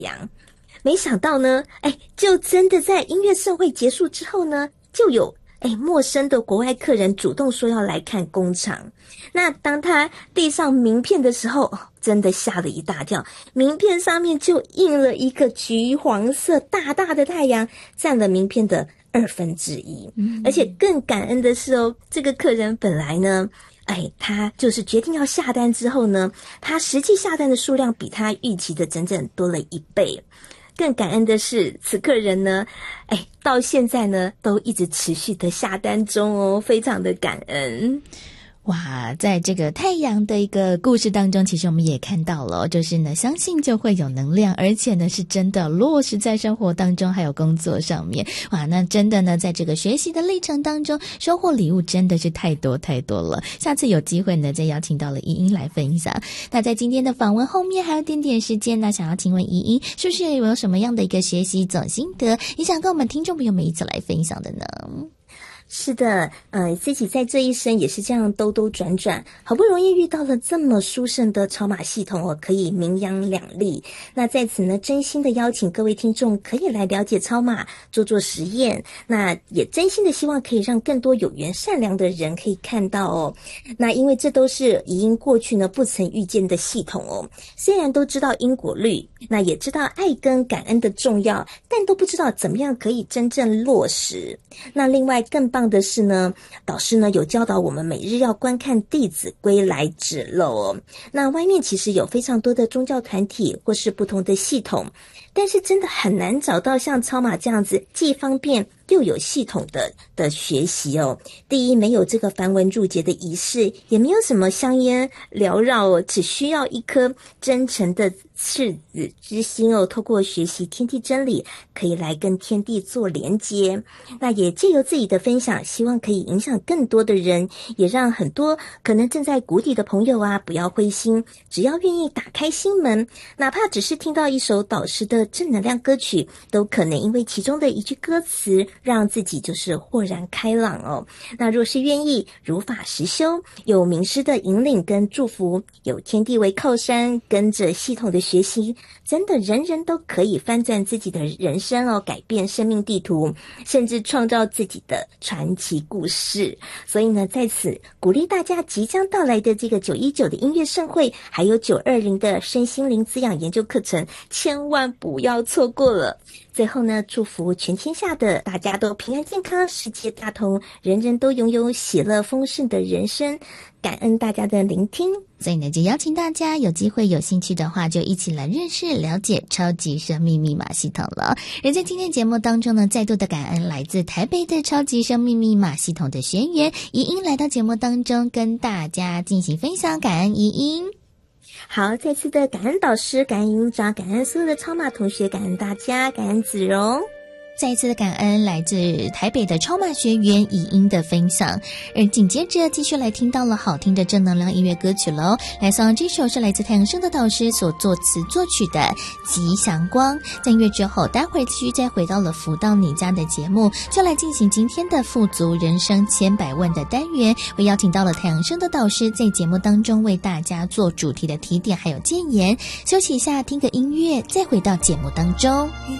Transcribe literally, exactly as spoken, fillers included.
阳。没想到呢，哎，就真的在音乐盛会结束之后呢，就有哎陌生的国外客人主动说要来看工厂。那当他递上名片的时候，哦，真的吓了一大跳，名片上面就印了一个橘黄色大大的太阳，占了名片的二分之一。嗯，而且更感恩的是哦，这个客人本来呢哎，他就是决定要下单之后呢，他实际下单的数量比他预期的整整多了一倍。更感恩的是，此客人呢，哎，到现在呢都一直持续的下单中哦，非常的感恩。 哇，在这个太阳的一个故事当中，其实我们也看到了，就是呢，相信就会有能量，而且呢，是真的落实在生活当中，还有工作上面。哇，那真的呢，在这个学习的历程当中，收获礼物真的是太多太多了。下次有机会呢，再邀请到了依依来分享。那在今天的访问后面还有点点时间呢，想要请问依依，是不是有什么样的一个学习总心得，也想跟我们听众朋友们一起来分享的呢？ 是的，呃，自己在这一生也是这样兜兜转转，好不容易遇到了这么殊胜的超码系统哦，可以名扬两利。那在此呢，真心的邀请各位听众可以来了解超码，做做实验。那也真心的希望可以让更多有缘善良的人可以看到哦。那因为这都是已因过去呢不曾遇见的系统哦。虽然都知道因果律，那也知道爱跟感恩的重要，但都不知道怎么样可以真正落实。那另外更棒的是呢，导师呢有教导我们每日要观看《弟子规》来指漏哦。那外面其实有非常多的宗教团体或是不同的系统，但是真的很难找到像超码这样子既方便又有系统的的学习哦。第一，没有这个繁文缛节的仪式，也没有什么香烟缭绕哦，只需要一颗真诚的赤子之心哦，透过学习天地真理，可以来跟天地做连接。那也借由自己的分享，希望可以影响更多的人，也让很多可能正在谷底的朋友啊，不要灰心，只要愿意打开心门，哪怕只是听到一首导师的正能量歌曲，都可能因为其中的一句歌词，让自己就是豁然开朗哦。那若是愿意如法实修，有名师的引领跟祝福，有天地为靠山，跟着系统的学习，真的人人都可以翻转自己的人生哦，改变生命地图，甚至创造自己的传奇故事。所以呢，在此鼓励大家即将到来的这个九一九的音乐盛会，还有九二零的身心灵滋养研究课程，千万不要错过了。最后呢，祝福全天下的大家都平安健康，世界大同，人人都拥有喜乐丰盛的人生。感恩大家的聆听。 所以呢，就邀请大家有机会有兴趣的话，就一起来认识了解超级生命密码系统了。而在今天节目当中呢，再度的感恩来自台北的超级生命密码系统的学员怡英来到节目当中跟大家进行分享，感恩怡英。 好，再次的感恩导师，感恩营长，感恩所有的超码同学，感恩大家，感恩子荣。 再一次的感恩来自台北的超码学员以英的分享，而紧接着继续来听到了好听的正能量音乐歌曲咯。来送这首是来自太阳升的导师所作词作曲的《吉祥光》。在音乐之后，待会儿继续再回到了福到你家的节目，就来进行今天的富足人生千百问的单元，会邀请到了太阳升的导师在节目当中为大家做主题的提点还有建言。休息一下，听个音乐，再回到节目当中。